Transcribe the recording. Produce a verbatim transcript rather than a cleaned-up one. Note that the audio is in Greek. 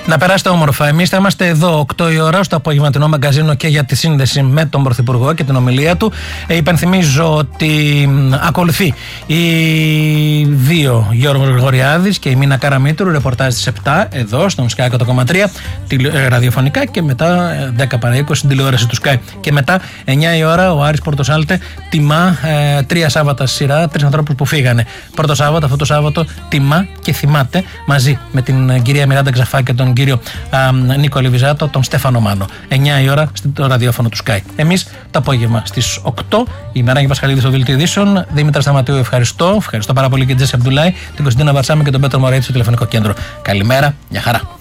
Να περάσετε όμορφα. Εμείς θα είμαστε εδώ οκτώ η ώρα στο απογευματινό μαγκαζίνο και για τη σύνδεση με τον Πρωθυπουργό και την ομιλία του. Ε, υπενθυμίζω ότι ακολουθεί η δύο Γιώργος Γρηγοριάδης και η Μίνα Καραμήτρου, ρεπορτάζ στις επτά εδώ στον Sky εκατό κόμμα τρία ραδιοφωνικά και μετά δέκα παρά είκοσι στην τηλεόραση του Sky. Και μετά εννιά η ώρα ο Άρης Πορτοσάλτε τιμά ε, τρία Σάββατα σειρά, τρεις ανθρώπους που φύγανε. Πρώτο Σάββατο, αυτό το Σάββατο τιμά και θυμάται μαζί με την κυρία Μιράντα Ξαφά και τον κύριο α, Νίκο Λιβιζάτο, τον Στέφανο Μάνο. εννιά η ώρα στο ραδιόφωνο του Sky. Εμείς το απόγευμα στις οκτώ, η Μεράγη Πασχαλίδη στο Δελτίο Ειδήσεων. Δήμητρα Σταματίου, ευχαριστώ. Ευχαριστώ πάρα πολύ και την Τζέσσα Αμπτουλάη, την Κωνσταντίνα Βαρσάμι και τον Πέτρο Μωρέτη στο τηλεφωνικό κέντρο. Καλημέρα, μια χαρά.